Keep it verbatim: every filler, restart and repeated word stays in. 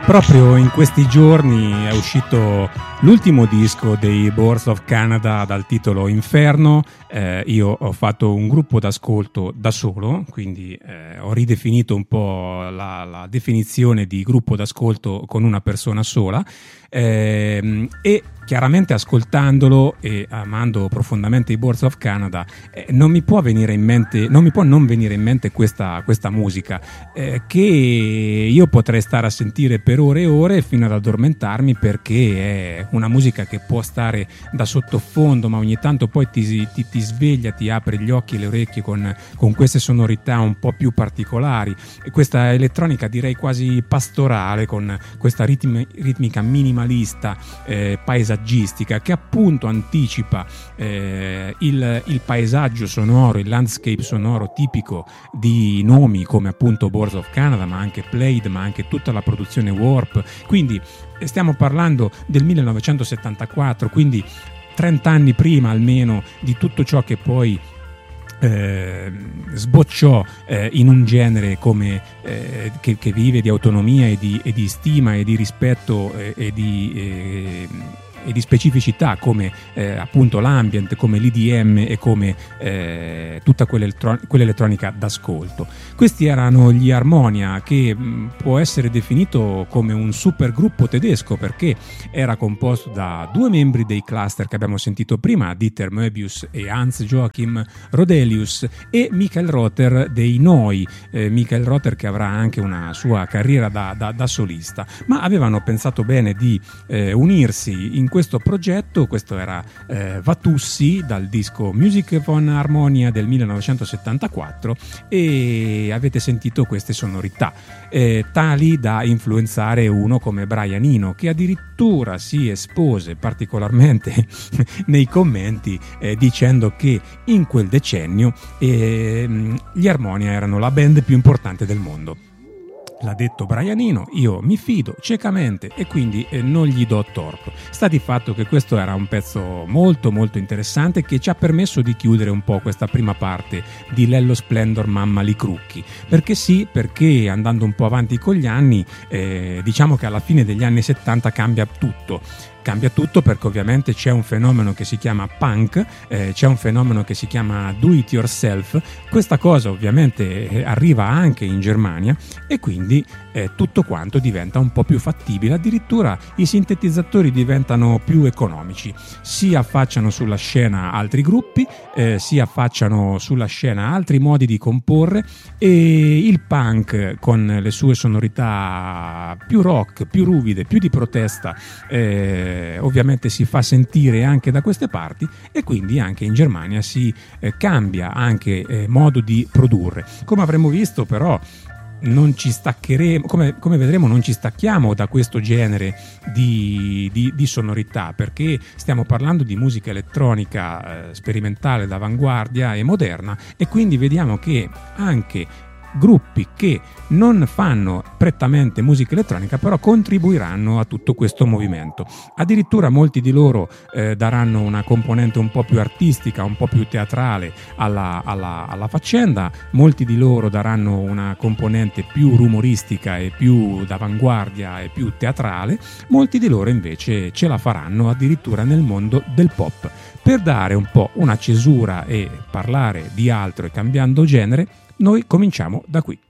Proprio in questi giorni è uscito l'ultimo disco dei Boards of Canada dal titolo Inferno. Eh, io ho fatto un gruppo d'ascolto da solo, quindi eh, ho ridefinito un po' la, la definizione di gruppo d'ascolto con una persona sola, eh, e chiaramente ascoltandolo e amando profondamente i Boards of Canada eh, non mi può venire in mente, non mi può non venire in mente questa, questa musica eh, che io potrei stare a sentire per ore e ore fino ad addormentarmi, perché è una musica che può stare da sottofondo ma ogni tanto poi ti, ti, ti sveglia, ti apre gli occhi e le orecchie con, con queste sonorità un po' più particolari, e questa elettronica direi quasi pastorale con questa ritmi, ritmica minimalista, eh, paesaggistica, che appunto anticipa eh, il, il paesaggio sonoro, il landscape sonoro tipico di nomi come appunto Boards of Canada, ma anche Played, ma anche tutta la produzione Warp. Quindi stiamo parlando del millenovecentosettantaquattro, quindi trenta anni prima almeno di tutto ciò che poi Eh, sbocciò eh, in un genere come eh, che, che vive di autonomia e di, e di stima e di rispetto eh, e di eh, e di specificità come eh, appunto l'ambient, come l'E D M e come eh, tutta quell'elettro- quell'elettronica d'ascolto. Questi erano gli Harmonia, che mh, può essere definito come un supergruppo tedesco perché era composto da due membri dei cluster che abbiamo sentito prima, Dieter Möbius e Hans Joachim Rodelius, e Michael Rother dei Noi, eh, Michael Rother che avrà anche una sua carriera da, da, da solista, ma avevano pensato bene di eh, unirsi in questo progetto. Questo era eh, Vatussi dal disco Music von Harmonia del millenovecentosettantaquattro, e avete sentito queste sonorità eh, tali da influenzare uno come Brian Eno, che addirittura si espose particolarmente nei commenti eh, dicendo che in quel decennio eh, gli Harmonia erano la band più importante del mondo. L'ha detto Brian Eno, io mi fido ciecamente e quindi eh, non gli do torto. Sta di fatto che questo era un pezzo molto molto interessante che ci ha permesso di chiudere un po' questa prima parte di Lello Splendor Mamma li Crucchi, perché sì, perché andando un po' avanti con gli anni eh, diciamo che alla fine degli anni settanta cambia tutto. Cambia tutto perché ovviamente c'è un fenomeno che si chiama punk, eh, c'è un fenomeno che si chiama do it yourself. Questa cosa ovviamente eh, arriva anche in Germania e quindi eh, tutto quanto diventa un po' più fattibile, addirittura i sintetizzatori diventano più economici, si affacciano sulla scena altri gruppi, eh, si affacciano sulla scena altri modi di comporre, e il punk con le sue sonorità più rock, più ruvide, più di protesta eh, ovviamente si fa sentire anche da queste parti, e quindi anche in Germania si eh, cambia anche eh, modo di produrre. Come avremo visto però non ci staccheremo, come, come vedremo non ci stacchiamo da questo genere di, di, di sonorità, perché stiamo parlando di musica elettronica eh, sperimentale d'avanguardia e moderna, e quindi vediamo che anche gruppi che non fanno prettamente musica elettronica però contribuiranno a tutto questo movimento. Addirittura molti di loro eh, daranno una componente un po' più artistica, un po' più teatrale alla, alla, alla faccenda, molti di loro daranno una componente più rumoristica e più d'avanguardia e più teatrale, molti di loro invece ce la faranno addirittura nel mondo del pop. Per dare un po' una cesura e parlare di altro e cambiando genere, noi cominciamo da qui.